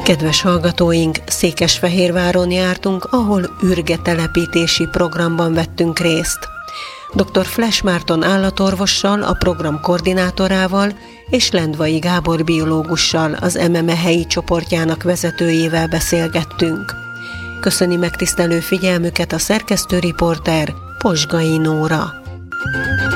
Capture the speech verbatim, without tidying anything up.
Kedves hallgatóink, Székesfehérváron jártunk, ahol ürgetelepítési programban vettünk részt. doktor Fles Márton állatorvossal, a program koordinátorával és Lendvai Gábor biológussal, az em em e helyi csoportjának vezetőjével beszélgettünk. Köszöni megtisztelő figyelmüket a szerkesztőriporter, Posgai Nóra.